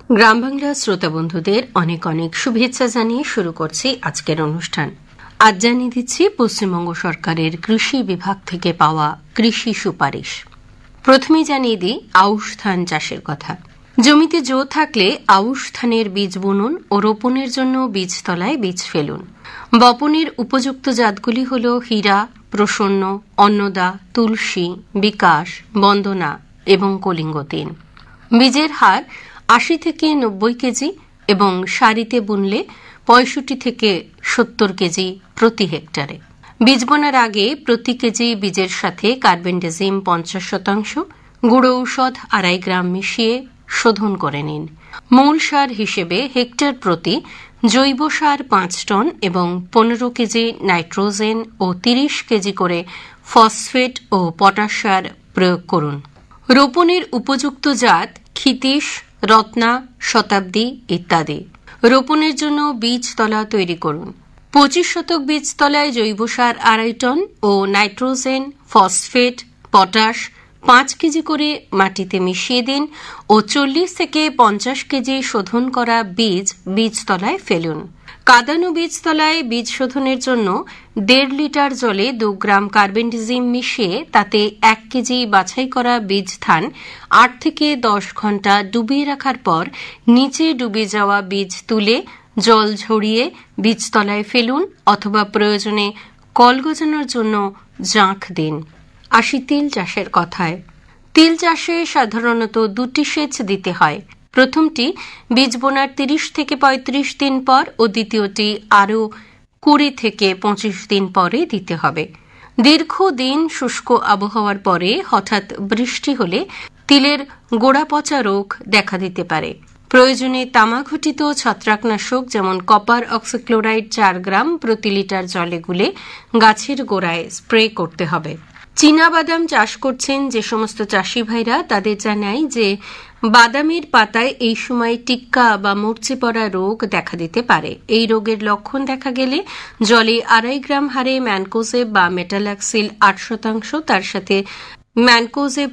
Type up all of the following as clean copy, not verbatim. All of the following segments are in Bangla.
গ্রাম বাংলা শ্রোতা বন্ধুদের অনেক অনেক শুভেচ্ছা জানিয়ে শুরু করছি আজকের অনুষ্ঠান। আজ জানিয়ে দিচ্ছি পশ্চিমবঙ্গ সরকারের কৃষি বিভাগ থেকে পাওয়া কৃষি সুপারিশ। প্রথমেই জানিয়ে দিই আউশ ধান চাষের কথা। জমিতে জো থাকলে আউশ ধানের বীজ বুনুন ও রোপণের জন্য বীজতলায় বীজ ফেলুন। বপনের উপযুক্ত জাতগুলি হল হীরা, প্রসন্ন, অন্নদা, তুলসী, বিকাশ, বন্দনা এবং কলিঙ্গ ৩। বীজের হার ৮০ থেকে ৯০ কেজি এবং সারিতে বুনলে ৬৫ থেকে ৭০ কেজি প্রতি হেক্টরে। বীজ বোনার আগে প্রতি কেজি বীজের সাথে কার্বেন্ডাজিম ৫০%, গুঁড়ো ঔষধ ২.৫ গ্রাম মিশিয়ে শোধন করে নিন। মূল সার হিসেবে হেক্টর প্রতি জৈব সার ৫ টন এবং ১৫ কেজি নাইট্রোজেন ও ৩০ কেজি করে ফসফেট ও পটাশ সার প্রয়োগ করুন। রোপণের উপযুক্ত জাত ক্ষিতীশ, রত্না, শতাব্দী ইত্যাদি। রোপণের জন্য বীজতলা তৈরি করুন। ২৫ শতক বীজতলায় জৈব সার ২.৫ টন ও নাইট্রোজেন, ফসফেট, পটাশ ৫ কেজি করে মাটিতে মিশিয়ে দিন ও ৪০ থেকে ৫০ কেজি শোধন করা বীজ বীজতলায় ফেলুন। কাদানো বীজতলায় বীজ শোধনের জন্য ১.৫ লিটার জলে ২ গ্রাম কার্বেন্ডাজিম মিশিয়ে তাতে ১ কেজি বাছাই করা বীজ ধান ৮ থেকে ১০ ঘণ্টা ডুবিয়ে রাখার পর নিচে ডুবে যাওয়া বীজ তুলে জল ঝরিয়ে বীজতলায় ফেলুন অথবা প্রয়োজনে কল গজানোর জন্য জাঁক দিন। আসি তিল চাষের কথায়। তিল চাষে সাধারণত ২টি সেচ দিতে হয়। প্রথমটি বীজ বোনার ৩০ থেকে ৩৫ দিন পর ও দ্বিতীয়টি আরও ২০ থেকে ২৫ দিন পরে দিতে হবে। দীর্ঘদিন শুষ্ক আবহাওয়ার পরে হঠাৎ বৃষ্টি হলে তিলের গোড়া পচা রোগ দেখা দিতে পারে। প্রয়োজনে তামাঘটিত ছত্রাকনাশক যেমন কপার অক্সিক্লোরাইড ৪ গ্রাম প্রতি লিটার জলে গুলে গাছের গোড়ায় স্প্রে করতে হবে। চীনা বাদাম চাষ করছেন যে সমস্ত চাষি ভাইরা তাদের জানাই যে বাদামের পাতায় এই সময় টিক্কা বা মরচে পড়া রোগ দেখা দিতে পারে। এই রোগের লক্ষণ দেখা গেলে জলে ২.৫ গ্রাম হারে ম্যানকোজেব বা মেটালাক্সিল ৮%, তার সাথে ম্যানকোজেব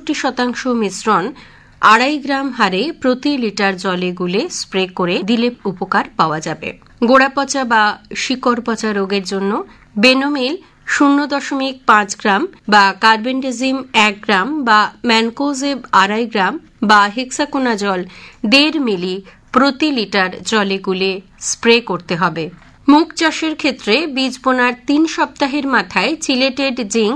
৬৪% মিশ্রণ ২.৫ গ্রাম হারে প্রতি লিটার জলে গুলে স্প্রে করে দিলে উপকার পাওয়া যাবে। গোড়া পচা বা শিকড় পচা রোগের জন্য বেনোমিল ০.৫ গ্রাম বা কার্বেন্ডাজিম ১ গ্রাম বা ম্যানকোজেব ২.৫ গ্রাম বা হেক্সাকোনাজল ১.৫ মিলি প্রতি লিটার জলে গুলে স্প্রে করতে হবে। মুগ চাষের ক্ষেত্রে বীজ বোনার ৩ সপ্তাহের মাথায় চিলেটেড জিঙ্ক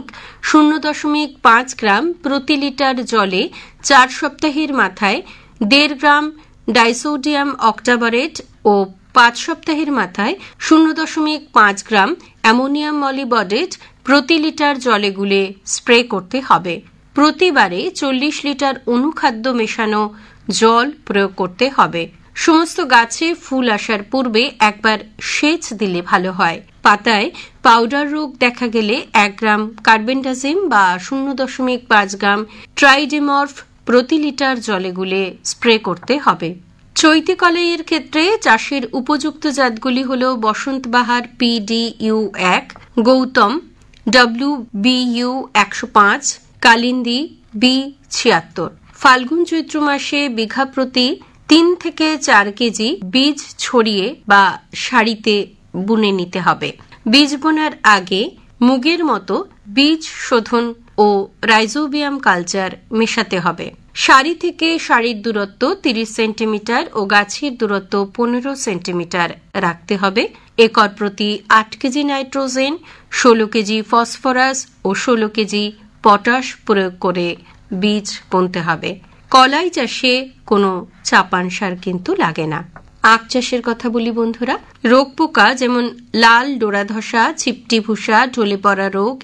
০.৫ গ্রাম প্রতি লিটার জলে ৪ সপ্তাহের মাথায় ১.৫ গ্রাম ডাইসোডিয়াম অক্টাবারেট ও ৫ সপ্তাহের মাথায় ০.৫ গ্রাম অ্যামোনিয়াম মলিবডেট প্রতি লিটার জলে গুলে স্প্রে করতে হবে। প্রতিবারে ৪০ লিটার অনুখাদ্য মেশানো জল প্রয়োগ করতে হবে। সমস্ত গাছে ফুল আসার পূর্বে একবার সেচ দিলে ভালো হয়। পাতায় পাউডার রোগ দেখা গেলে ১ গ্রাম কার্বেন্ডাজিম বা ০.৫ গ্রাম ট্রাইডেমর্ফ প্রতি লিটার জলে গুলে স্প্রে করতে হবে। চৈতি কলাইয়ের ক্ষেত্রে চাষের উপযুক্ত জাতগুলি হল বসন্ত বাহার PDU1, গৌতম WBU ১০৫, কালিন্দী B৭৬। ফাল্গুন চৈত্র মাসে বিঘা প্রতি ৩ থেকে ৪ কেজি বীজ ছড়িয়ে বা সারিতে বুনে নিতে হবে। বীজ বোনার আগে মুগের মতো বীজ শোধন ও রাইজোবিয়াম কালচার মেশাতে হবে। সারি থেকে সারির দূরত্ব ৩০ সেন্টিমিটার ও গাছের দূরত্ব ১৫ সেন্টিমিটার রাখতে হবে। একর প্রতি ৮ কেজি নাইট্রোজেন, ১৬ কেজি ফসফরাস ও ১৬ কেজি পটাশ প্রয়োগ করে বীজ বুনতে হবে। কলাই চাষে কোনো চাপান সার কিন্তু লাগে না। আখ চাষের কথা বলি বন্ধুরা। রোগ পোকা যেমন লাল ডোরা ধসা, ছিপটি ভুসা, ঢলে পড়া রোগ